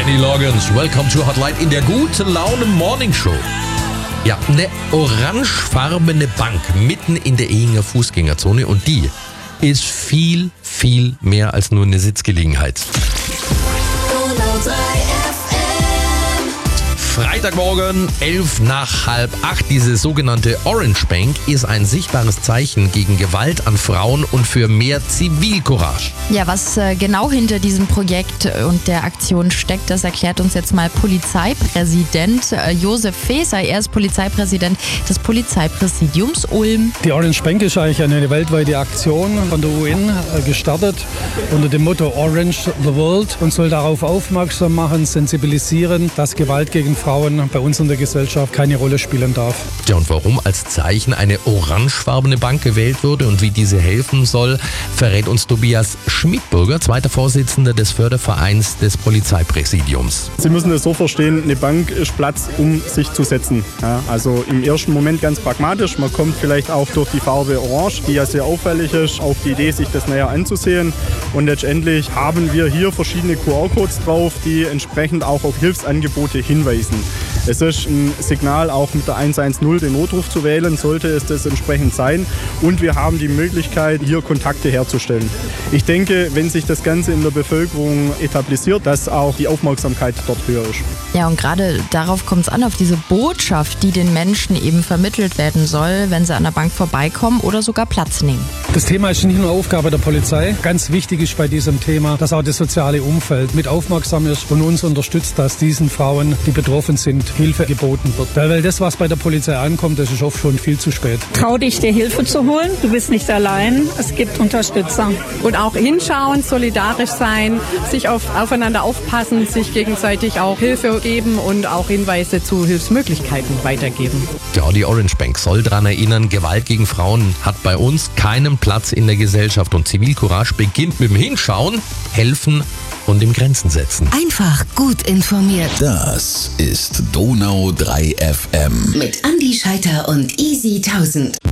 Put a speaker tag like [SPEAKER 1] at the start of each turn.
[SPEAKER 1] Kenny Loggins, welcome to Hotline in der guten Laune Morning Show. Ja, eine orangefarbene Bank mitten in der Ehinger Fußgängerzone und die ist viel, viel mehr als nur eine Sitzgelegenheit. Freitagmorgen, 7:55. Diese sogenannte Orange Bank ist ein sichtbares Zeichen gegen Gewalt an Frauen und für mehr Zivilcourage.
[SPEAKER 2] Ja, was genau hinter diesem Projekt und der Aktion steckt, das erklärt uns jetzt mal Polizeipräsident Josef Faeser. Er ist Polizeipräsident des Polizeipräsidiums Ulm.
[SPEAKER 3] Die Orange Bank ist eigentlich eine weltweite Aktion von der UN gestartet unter dem Motto Orange the World und soll darauf aufmerksam machen, sensibilisieren, dass Gewalt gegen Frauen bei uns in der Gesellschaft keine Rolle spielen darf.
[SPEAKER 1] Ja, und warum als Zeichen eine orangefarbene Bank gewählt wurde und wie diese helfen soll, verrät uns Tobias Schmidburger, zweiter Vorsitzender des Fördervereins des Polizeipräsidiums.
[SPEAKER 4] Sie müssen es so verstehen, eine Bank ist Platz, um sich zu setzen. Ja, also im ersten Moment ganz pragmatisch. Man kommt vielleicht auch durch die Farbe Orange, die ja sehr auffällig ist, auf die Idee, sich das näher anzusehen. Und letztendlich haben wir hier verschiedene QR-Codes drauf, die entsprechend auch auf Hilfsangebote hinweisen. Es ist ein Signal, auch mit der 110 den Notruf zu wählen, sollte es das entsprechend sein. Und wir haben die Möglichkeit, hier Kontakte herzustellen. Ich denke, wenn sich das Ganze in der Bevölkerung etabliert, dass auch die Aufmerksamkeit dort höher ist.
[SPEAKER 2] Ja, und gerade darauf kommt es an, auf diese Botschaft, die den Menschen eben vermittelt werden soll, wenn sie an der Bank vorbeikommen oder sogar Platz nehmen.
[SPEAKER 3] Das Thema ist nicht nur Aufgabe der Polizei. Ganz wichtig ist bei diesem Thema, dass auch das soziale Umfeld mit aufmerksam ist und uns unterstützt, dass diesen Frauen, die betroffen sind, Hilfe geboten wird. Weil das, was bei der Polizei ankommt, das ist oft schon viel zu spät.
[SPEAKER 5] Trau dich, dir Hilfe zu holen. Du bist nicht allein. Es gibt Unterstützer.
[SPEAKER 6] Und auch hinschauen, solidarisch sein, sich aufeinander aufpassen, sich gegenseitig auch Hilfe geben und auch Hinweise zu Hilfsmöglichkeiten weitergeben.
[SPEAKER 1] Ja, die Orange Bank soll daran erinnern, Gewalt gegen Frauen hat bei uns keinen Platz in der Gesellschaft und Zivilcourage beginnt mit dem Hinschauen, Helfen und im Grenzen setzen.
[SPEAKER 7] Einfach gut informiert.
[SPEAKER 8] Das ist Donau 3 FM.
[SPEAKER 7] Mit Andi Scheiter und Easy 1000.